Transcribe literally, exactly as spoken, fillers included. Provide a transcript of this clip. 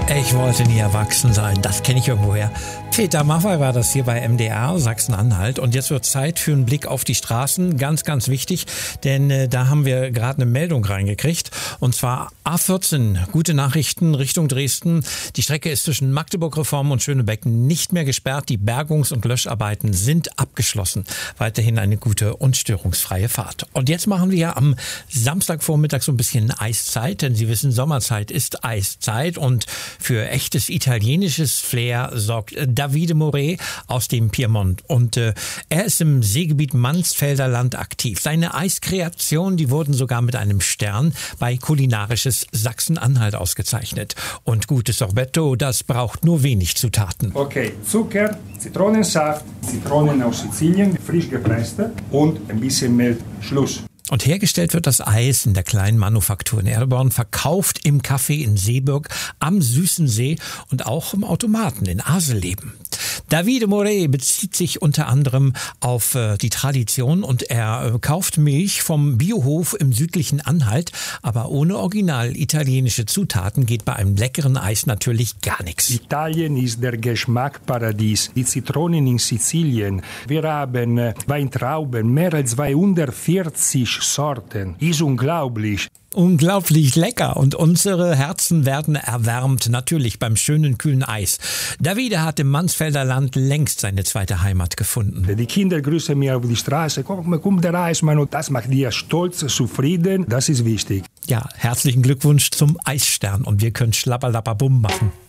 Ich wollte nie erwachsen sein, das kenne ich irgendwoher. Peter Maffay war das hier bei M D R Sachsen-Anhalt. Und jetzt wird Zeit für einen Blick auf die Straßen. Ganz, ganz wichtig, denn äh, da haben wir gerade eine Meldung reingekriegt. Und zwar A vierzehn, gute Nachrichten Richtung Dresden. Die Strecke ist zwischen Magdeburg-Reform und Schönebeck nicht mehr gesperrt. Die Bergungs- und Löscharbeiten sind abgeschlossen. Weiterhin eine gute und störungsfreie Fahrt. Und jetzt machen wir am Samstagvormittag so ein bisschen Eiszeit, denn Sie wissen, Sommerzeit ist Eiszeit. Und für echtes italienisches Flair sorgt Davide Moret aus dem Piemont. Und äh, er ist im Seegebiet Mansfelder Land aktiv. Seine Eiskreationen, die wurden sogar mit einem Stern bei Kulinarisches Sachsen-Anhalt ausgezeichnet. Und gutes Sorbetto, das braucht nur wenig Zutaten. Okay, Zucker, Zitronensaft, Zitronen aus Sizilien, frisch gepresste und ein bisschen Mehl. Schluss. Und hergestellt wird das Eis in der kleinen Manufaktur in Erborn, verkauft im Café in Seeburg, am Süßen See und auch im Automaten in Aselleben. Davide Moret bezieht sich unter anderem auf äh, die Tradition und er äh, kauft Milch vom Biohof im südlichen Anhalt, aber ohne original italienische Zutaten geht bei einem leckeren Eis natürlich gar nichts. Italien ist der Geschmackparadies. Die Zitronen in Sizilien. Wir haben äh, Weintrauben, mehr als zweihundertvierzig Sorten. Ist unglaublich. Unglaublich lecker und unsere Herzen werden erwärmt, natürlich beim schönen, kühlen Eis. Davide hat im Mansfelder Land längst seine zweite Heimat gefunden. Die Kinder grüßen mir auf die Straße, komm, komm der Eismann, und das macht dir stolz, zufrieden, das ist wichtig. Ja, herzlichen Glückwunsch zum Eisstern und wir können Schlapperlapperbum machen.